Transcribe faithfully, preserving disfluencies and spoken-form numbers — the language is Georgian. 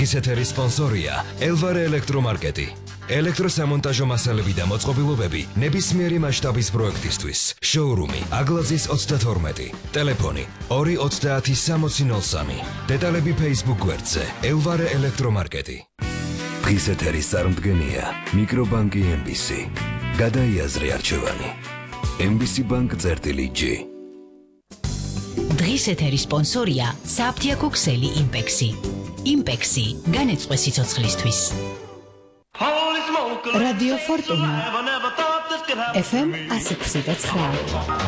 დღის ეთერის სპონსორია ელვარე ელექტრომარკეტი. ელექტროსამონტაჟო მასალები და მოწყობილობები ნებისმიერი მასშტაბის პროექტისთვის. შოურუმი აგლაძის ოცდათორმეტი. ტელეფონი ორი ოცდაათი სამოცი ნოლ სამი. დეტალები Facebook გვერდზე ელვარე ელექტრომარკეტი. დღის ეთერის წარმდგენია მიკრობანკი ემ ბი სი. გადაიაზრე არჩევანი. ემ ბი სი ბანკ წერტილი ჯი. დღის ეთერის სპონსორია საფთიაქო ქსელი იმპექსი. იმპექსი განეწყვე სიცოცხლისთვის. რადიო ფორტუნა ეფ ემ ასი ექვსი და ცხრა.